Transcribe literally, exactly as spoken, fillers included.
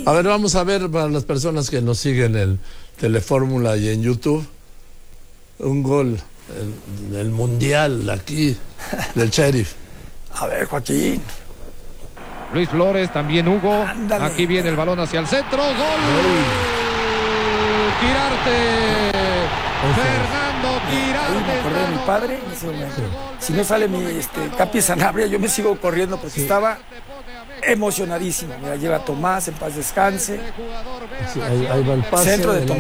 A ver, vamos a ver para las personas que nos siguen en Telefórmula y en YouTube, un gol, el, el mundial aquí del Sheriff. A ver, Joaquín. Luis Flores, también Hugo. Ándale. Aquí viene el balón hacia el centro. ¡Gol! Quirarte. Fernando Quirarte. Ahí me acordé de mi padre en ese momento. Si no sale mi este, Capi Sanabria, yo me sigo corriendo porque sí. Estaba emocionadísimo. Mira, llega Tomás, en paz descanse. Sí, ahí, ahí va el pase. Centro de Tomás.